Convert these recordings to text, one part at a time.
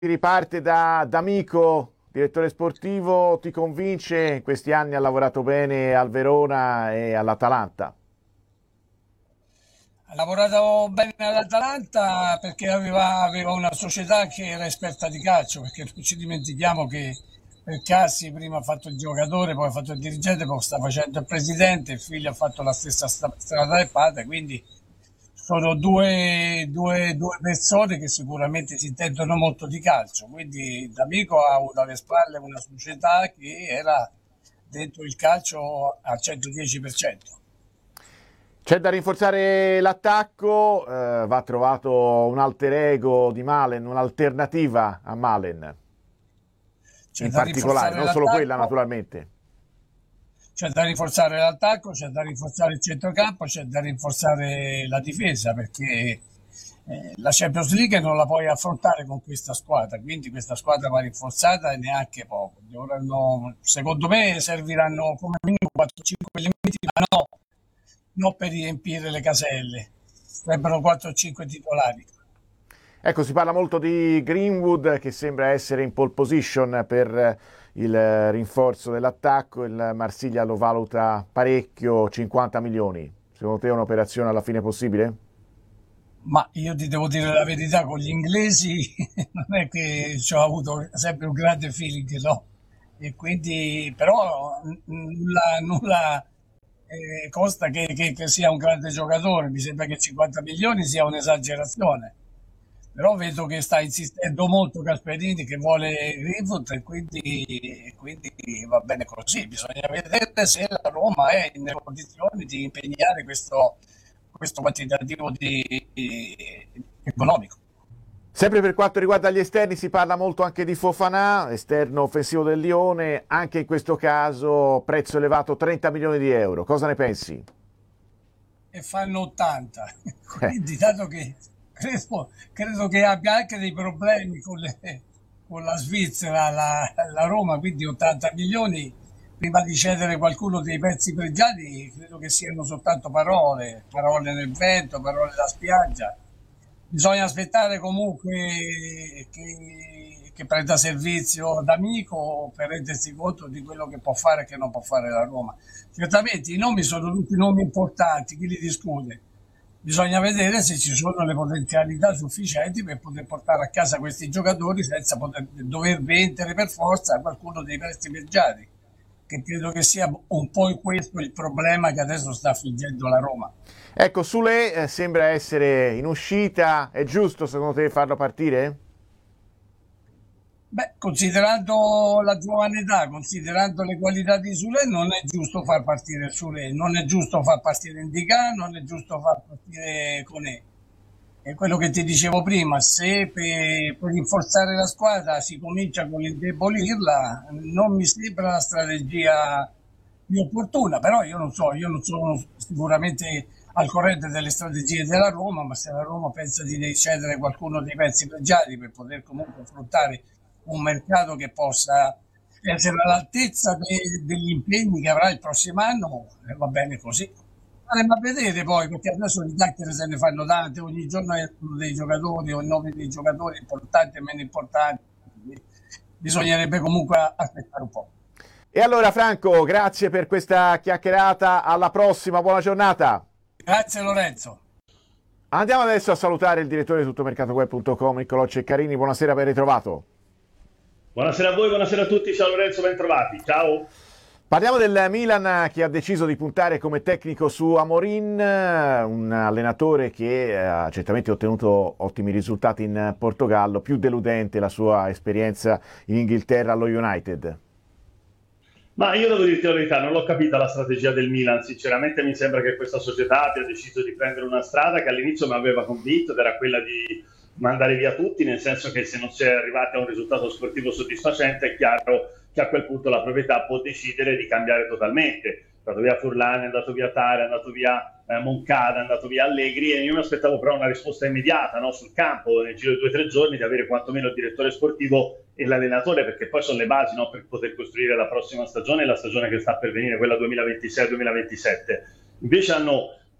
Riparte da D'Amico, direttore sportivo, ti convince? In questi anni ha lavorato bene al Verona e all'Atalanta. Ha lavorato bene all'Atalanta perché aveva una società che era esperta di calcio, perché non ci dimentichiamo che Cassi prima ha fatto il giocatore, poi ha fatto il dirigente, poi sta facendo il presidente, il figlio ha fatto la stessa strada del padre, quindi sono due persone che sicuramente si intendono molto di calcio. Quindi D'Amico ha avuto alle spalle una società che era dentro il calcio al 110%. C'è da rinforzare l'attacco, va trovato un alter ego di Malen, un'alternativa a Malen, C'è in da particolare, rinforzare non solo quella l'attacco, naturalmente. c'è da rinforzare l'attacco, c'è da rinforzare il centrocampo, c'è da rinforzare la difesa perché la Champions League non la puoi affrontare con questa squadra, quindi questa squadra va rinforzata e neanche poco. Secondo me serviranno come minimo 4-5 elementi, ma non per riempire le caselle, sarebbero 4-5 titolari. Ecco, si parla molto di Greenwood che sembra essere in pole position per il rinforzo dell'attacco, il Marsiglia lo valuta parecchio, 50 milioni. Secondo te è un'operazione alla fine possibile? Ma io ti devo dire la verità, con gli inglesi non è che ci ho avuto sempre un grande feeling, no? E quindi, però nulla costa che sia un grande giocatore, mi sembra che 50 milioni sia un'esagerazione. Però vedo che sta insistendo molto Gasperini che vuole Greenwood e quindi va bene così. Bisogna vedere se la Roma è nelle condizioni di impegnare questo quantitativo economico. Sempre per quanto riguarda gli esterni si parla molto anche di Fofana, esterno offensivo del Lione, anche in questo caso prezzo elevato 30 milioni di euro. Cosa ne pensi? E fanno 80. Quindi, dato che credo che abbia anche dei problemi con la Svizzera, la Roma, quindi 80 milioni, prima di cedere qualcuno dei pezzi pregiati, credo che siano soltanto parole, parole nel vento, parole da spiaggia. Bisogna aspettare comunque che prenda servizio d'amico per rendersi conto di quello che può fare e che non può fare la Roma. Certamente i nomi sono tutti nomi importanti, chi li discute? Bisogna vedere se ci sono le potenzialità sufficienti per poter portare a casa questi giocatori senza dover vendere per forza qualcuno dei prestiti pregiati, che credo che sia un po' questo il problema che adesso sta affliggendo la Roma. Ecco, Sule sembra essere in uscita, è giusto secondo te farlo partire? Beh, considerando la giovane età, considerando le qualità di Sule, non è giusto far partire Sule, non è giusto far partire Indica, non è giusto far partire Conè. È quello che ti dicevo prima, se per rinforzare la squadra si comincia con l'indebolirla, non mi sembra la strategia più opportuna, però io non sono sicuramente al corrente delle strategie della Roma, ma se la Roma pensa di cedere qualcuno dei pezzi pregiati per poter comunque affrontare un mercato che possa essere all'altezza degli impegni che avrà il prossimo anno, va bene così. Staremo a vedere poi, perché adesso di chiacchiere se ne fanno tante, ogni giorno escono dei giocatori o i nomi dei giocatori importanti e meno importanti, quindi bisognerebbe comunque aspettare un po'. E allora Franco, grazie per questa chiacchierata, alla prossima, buona giornata. Grazie Lorenzo. Andiamo adesso a salutare il direttore di tuttomercatoweb.com, Niccolò Ceccarini, buonasera, ben ritrovato. Buonasera a voi, buonasera a tutti, ciao Lorenzo, ben trovati, ciao. Parliamo del Milan che ha deciso di puntare come tecnico su Amorim, un allenatore che ha certamente ottenuto ottimi risultati in Portogallo, più deludente la sua esperienza in Inghilterra allo United. Ma io devo dirti la verità, non l'ho capita la strategia del Milan, sinceramente mi sembra che questa società abbia deciso di prendere una strada che all'inizio mi aveva convinto ed era quella di mandare via tutti, nel senso che se non si è arrivati a un risultato sportivo soddisfacente è chiaro che a quel punto la proprietà può decidere di cambiare totalmente. È andato via Furlan, è andato via Tare, è andato via Moncada, è andato via Allegri e io mi aspettavo però una risposta immediata, no? Sul campo, nel giro di 2 o 3 giorni, di avere quantomeno il direttore sportivo e l'allenatore, perché poi sono le basi, no? Per poter costruire la prossima stagione e la stagione che sta per venire, quella 2026-2027. Invece hanno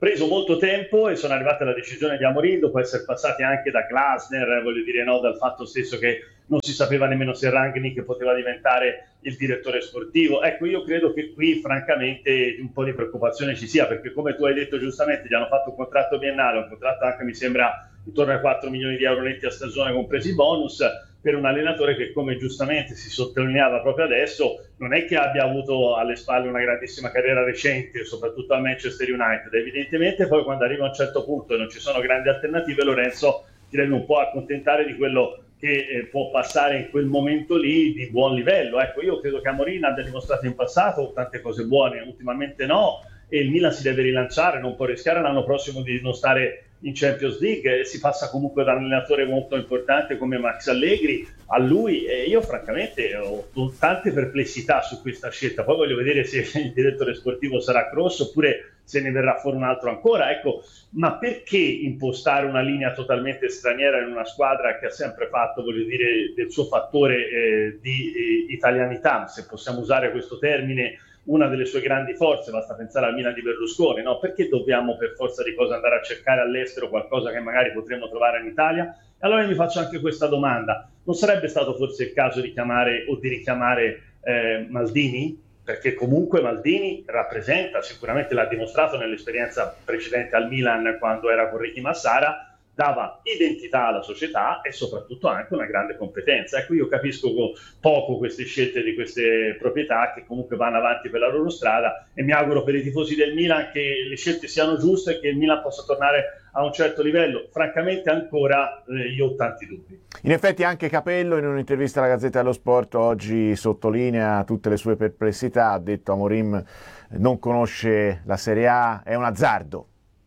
preso molto tempo e sono arrivate alla decisione di Amorim, dopo essere passati anche da Glasner, voglio dire, no, dal fatto stesso che non si sapeva nemmeno se Rangnick poteva diventare il direttore sportivo. Ecco, io credo che qui francamente un po' di preoccupazione ci sia, perché come tu hai detto giustamente gli hanno fatto un contratto biennale, un contratto anche mi sembra intorno ai 4 milioni di euro netti a stagione compresi i bonus, per un allenatore che, come giustamente si sottolineava proprio adesso, non è che abbia avuto alle spalle una grandissima carriera recente, soprattutto al Manchester United. Evidentemente poi quando arriva a un certo punto e non ci sono grandi alternative, Lorenzo ti deve un po' accontentare di quello che può passare in quel momento lì di buon livello. Ecco, io credo che Amorim abbia dimostrato in passato tante cose buone, ultimamente no, e il Milan si deve rilanciare, non può rischiare l'anno prossimo di non stare in Champions League. Si passa comunque da un allenatore molto importante come Max Allegri a lui, e io francamente ho tante perplessità su questa scelta. Poi voglio vedere se il direttore sportivo sarà Kroos oppure se ne verrà fuori un altro ancora. Ecco, ma perché impostare una linea totalmente straniera in una squadra che ha sempre fatto, voglio dire, del suo fattore di italianità, se possiamo usare questo termine, una delle sue grandi forze? Basta pensare al Milan di Berlusconi, no? Perché dobbiamo per forza di cose andare a cercare all'estero qualcosa che magari potremmo trovare in Italia? Allora io mi faccio anche questa domanda: non sarebbe stato forse il caso di chiamare o di richiamare Maldini? Perché comunque Maldini rappresenta, sicuramente l'ha dimostrato nell'esperienza precedente al Milan quando era con Ricky Massara, dava identità alla società e soprattutto anche una grande competenza. Ecco, io capisco poco queste scelte di queste proprietà che comunque vanno avanti per la loro strada, e mi auguro per i tifosi del Milan che le scelte siano giuste e che il Milan possa tornare a un certo livello. Francamente ancora io ho tanti dubbi. In effetti anche Capello in un'intervista alla Gazzetta dello Sport oggi sottolinea tutte le sue perplessità, ha detto Amorim non conosce la Serie A, è un azzardo.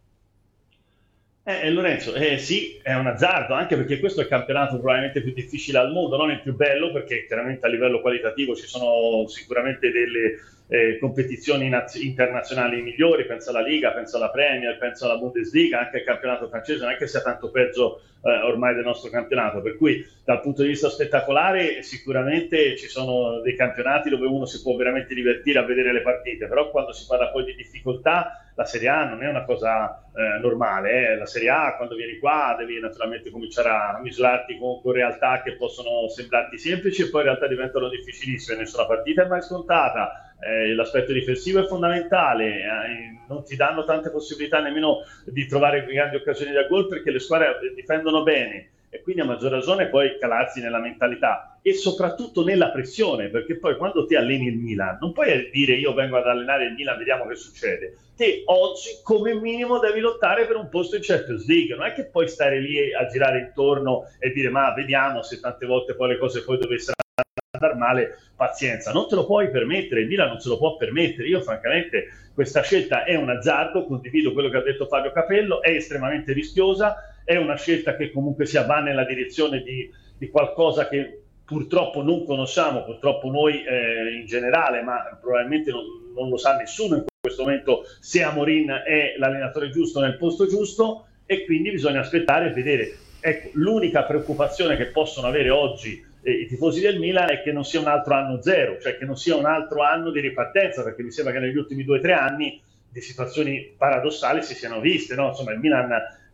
Lorenzo, sì, è un azzardo, anche perché questo è il campionato probabilmente più difficile al mondo, non il più bello, perché chiaramente a livello qualitativo ci sono sicuramente delle competizioni internazionali migliori, penso alla Liga, penso alla Premier, penso alla Bundesliga, anche il campionato francese non è che sia tanto peggio ormai del nostro campionato, per cui dal punto di vista spettacolare sicuramente ci sono dei campionati dove uno si può veramente divertire a vedere le partite, però quando si parla poi di difficoltà la Serie A non è una cosa normale. La Serie A, quando vieni qua, devi naturalmente cominciare a misurarti con realtà che possono sembrarti semplici e poi in realtà diventano difficilissime. Nessuna partita è mai scontata, l'aspetto difensivo è fondamentale, non ti danno tante possibilità nemmeno di trovare grandi occasioni da gol perché le squadre difendono bene, e quindi a maggior ragione poi calarsi nella mentalità e soprattutto nella pressione, perché poi quando ti alleni il Milan non puoi dire io vengo ad allenare il Milan, vediamo che succede. Te oggi come minimo devi lottare per un posto in Champions League, non è che puoi stare lì a girare intorno e dire ma vediamo se tante volte poi le cose poi dovessero andare male, pazienza, non te lo puoi permettere, il Milan non se lo può permettere. Io francamente questa scelta è un azzardo, condivido quello che ha detto Fabio Capello, è estremamente rischiosa, è una scelta che comunque si va nella direzione di qualcosa che purtroppo non conosciamo, purtroppo noi in generale, ma probabilmente non lo sa nessuno in questo momento se Amorim è l'allenatore giusto nel posto giusto, e quindi bisogna aspettare e vedere. Ecco, l'unica preoccupazione che possono avere oggi i tifosi del Milan è che non sia un altro anno zero, cioè che non sia un altro anno di ripartenza, perché mi sembra che negli ultimi 2 o 3 anni di situazioni paradossali si siano viste, no? Insomma, il Milan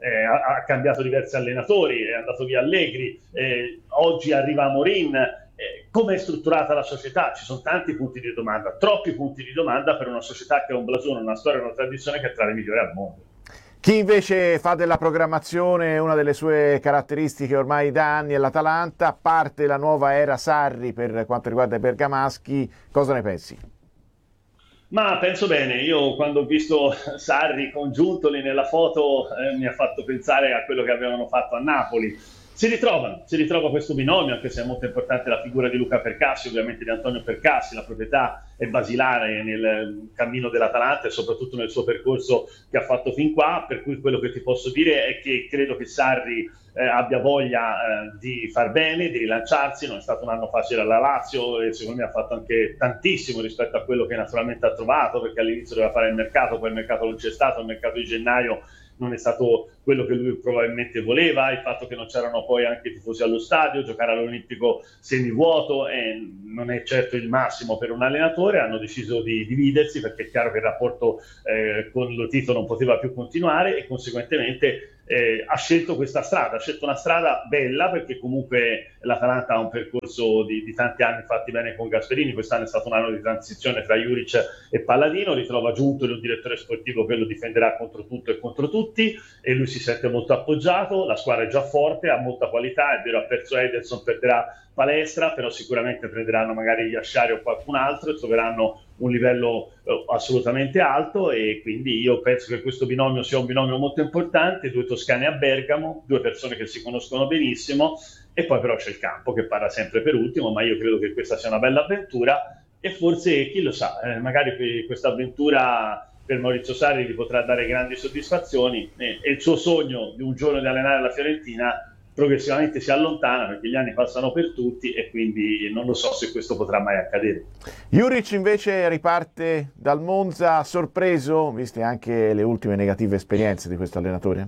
ha cambiato diversi allenatori, è andato via Allegri, oggi arriva Amorim. Come è strutturata la società? Ci sono tanti punti di domanda, troppi punti di domanda per una società che ha un blasone, una storia, una tradizione che è tra le migliori al mondo. Chi invece fa della programmazione una delle sue caratteristiche ormai da anni è l'Atalanta. Parte la nuova era Sarri per quanto riguarda i bergamaschi, cosa ne pensi? Ma penso bene, io quando ho visto Sarri con Giuntoli nella foto mi ha fatto pensare a quello che avevano fatto a Napoli. Si ritrova questo binomio, anche se è molto importante la figura di Luca Percassi, ovviamente di Antonio Percassi. La proprietà è basilare nel cammino dell'Atalanta e soprattutto nel suo percorso che ha fatto fin qua, per cui quello che ti posso dire è che credo che Sarri abbia voglia di far bene, di rilanciarsi. Non è stato un anno facile alla Lazio e secondo me ha fatto anche tantissimo rispetto a quello che naturalmente ha trovato, perché all'inizio doveva fare il mercato, poi il mercato non c'è stato, il mercato di gennaio non è stato quello che lui probabilmente voleva, il fatto che non c'erano poi anche i tifosi allo stadio, giocare all'Olimpico semivuoto non è certo il massimo per un allenatore. Hanno deciso di dividersi perché è chiaro che il rapporto con Lotito non poteva più continuare e conseguentemente ha scelto questa strada, ha scelto una strada bella perché comunque l'Atalanta ha un percorso di tanti anni fatti bene con Gasperini. Quest'anno è stato un anno di transizione tra Juric e Palladino, ritrova Giuntoli un direttore sportivo che lo difenderà contro tutto e contro tutti e lui si sente molto appoggiato, la squadra è già forte, ha molta qualità, è vero ha perso Ederson, perderà Palestra, però sicuramente prenderanno magari Yashari o qualcun altro e troveranno un livello assolutamente alto e quindi io penso che questo binomio sia un binomio molto importante, 2 toscani a Bergamo, 2 persone che si conoscono benissimo e poi però c'è il campo che parla sempre per ultimo, ma io credo che questa sia una bella avventura e forse chi lo sa, magari questa avventura per Maurizio Sarri gli potrà dare grandi soddisfazioni e il suo sogno di un giorno di allenare la Fiorentina progressivamente si allontana perché gli anni passano per tutti e quindi non lo so se questo potrà mai accadere. Juric invece riparte dal Monza sorpreso, viste anche le ultime negative esperienze di questo allenatore?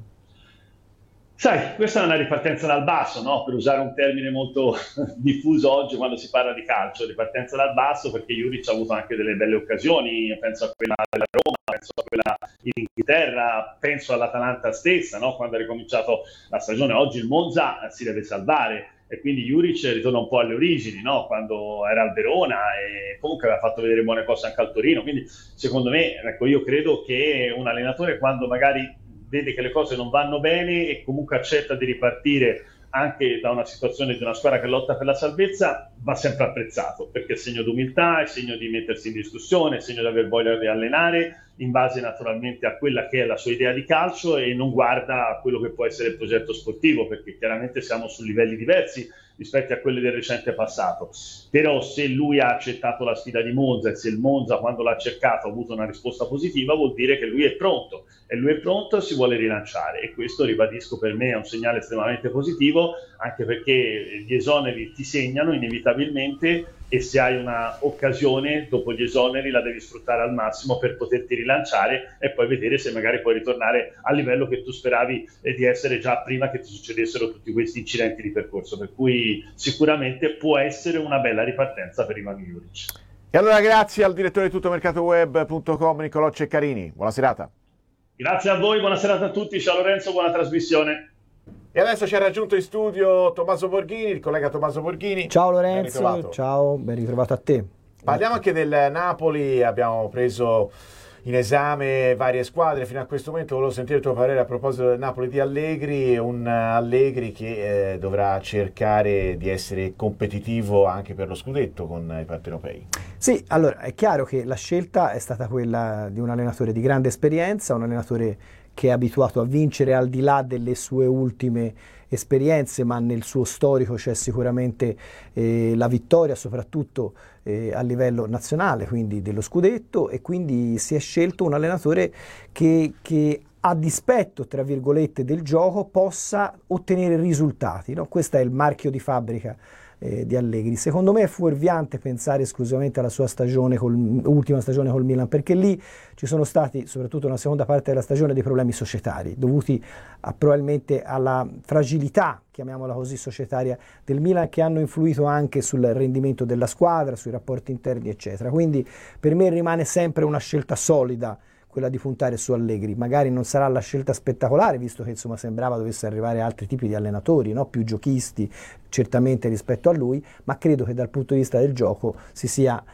Sai, questa è una ripartenza dal basso, no? Per usare un termine molto diffuso oggi quando si parla di calcio, ripartenza dal basso perché Juric ha avuto anche delle belle occasioni, penso a quella della Roma, penso a quella in Inghilterra, penso all'Atalanta stessa, no? Quando ha ricominciato la stagione. Oggi il Monza si deve salvare e quindi Juric ritorna un po' alle origini, no? Quando era al Verona e comunque aveva fatto vedere buone cose anche al Torino, quindi secondo me, ecco, io credo che un allenatore quando magari vede che le cose non vanno bene e comunque accetta di ripartire anche da una situazione di una squadra che lotta per la salvezza, va sempre apprezzato, perché è segno di umiltà, è segno di mettersi in discussione, è segno di aver voglia di allenare, in base naturalmente a quella che è la sua idea di calcio e non guarda a quello che può essere il progetto sportivo, perché chiaramente siamo su livelli diversi rispetto a quelli del recente passato. Però se lui ha accettato la sfida di Monza e se il Monza quando l'ha cercato ha avuto una risposta positiva, vuol dire che lui è pronto e lui è pronto e si vuole rilanciare e questo, ribadisco, per me è un segnale estremamente positivo, anche perché gli esoneri ti segnano inevitabilmente e se hai una occasione dopo gli esoneri la devi sfruttare al massimo per poterti rilanciare e poi vedere se magari puoi ritornare al livello che tu speravi di essere già prima che ti succedessero tutti questi incidenti di percorso, per cui sicuramente può essere una bella ripartenza per Ivan Juric. E allora grazie al direttore di tuttomercatoweb.com Nicolò Ceccarini, buona serata. Grazie a voi, buona serata a tutti, ciao Lorenzo, buona trasmissione. E adesso ci ha raggiunto in studio Tommaso Borghini, il collega Tommaso Borghini. Ciao Lorenzo, ciao, ben ritrovato a te. Parliamo anche del Napoli, abbiamo preso in esame varie squadre fino a questo momento. Volevo sentire il tuo parere a proposito del Napoli di Allegri, un Allegri che dovrà cercare di essere competitivo anche per lo scudetto con i partenopei. Sì, allora è chiaro che la scelta è stata quella di un allenatore di grande esperienza, un allenatore che è abituato a vincere al di là delle sue ultime esperienze, ma nel suo storico c'è sicuramente la vittoria, soprattutto a livello nazionale, quindi dello scudetto, e quindi si è scelto un allenatore che a dispetto, tra virgolette, del gioco possa ottenere risultati, no? Questo è il marchio di fabbrica di Allegri. Secondo me è fuorviante pensare esclusivamente alla sua stagione, ultima stagione col Milan, perché lì ci sono stati, soprattutto nella seconda parte della stagione, dei problemi societari dovuti probabilmente alla fragilità, chiamiamola così, societaria del Milan, che hanno influito anche sul rendimento della squadra, sui rapporti interni, eccetera. Quindi per me rimane sempre una scelta solida quella di puntare su Allegri. Magari non sarà la scelta spettacolare, visto che insomma sembrava dovesse arrivare altri tipi di allenatori, no? Più giochisti certamente rispetto a lui, ma credo che dal punto di vista del gioco si sia,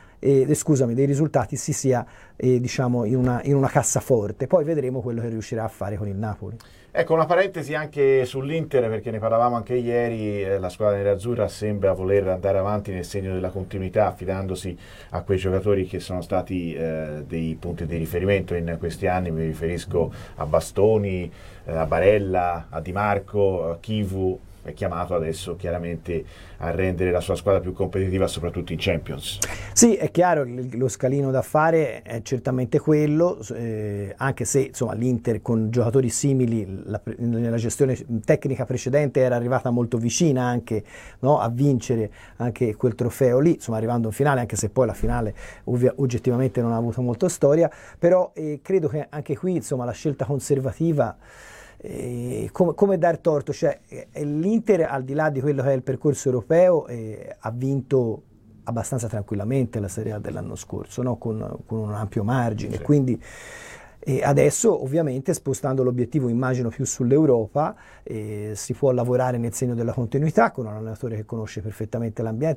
dei risultati si sia diciamo in una cassaforte. Poi vedremo quello che riuscirà a fare con il Napoli. Ecco, una parentesi anche sull'Inter, perché ne parlavamo anche ieri, la squadra nerazzurra sembra voler andare avanti nel segno della continuità, affidandosi a quei giocatori che sono stati dei punti di riferimento in questi anni. Mi riferisco a Bastoni, a Barella, a Di Marco, a Chivu, è chiamato adesso chiaramente a rendere la sua squadra più competitiva, soprattutto in Champions. Sì, è chiaro, lo scalino da fare è certamente quello, anche se insomma, l'Inter con giocatori simili nella gestione tecnica precedente era arrivata molto vicina anche, no, a vincere anche quel trofeo lì, insomma arrivando in finale, anche se poi la finale oggettivamente non ha avuto molta storia, però credo che anche qui insomma, la scelta conservativa, come dar torto, cioè l'Inter al di là di quello che è il percorso europeo ha vinto abbastanza tranquillamente la Serie A dell'anno scorso, no? con un ampio margine, sì. Quindi adesso ovviamente spostando l'obiettivo immagino più sull'Europa si può lavorare nel segno della continuità con un allenatore che conosce perfettamente l'ambiente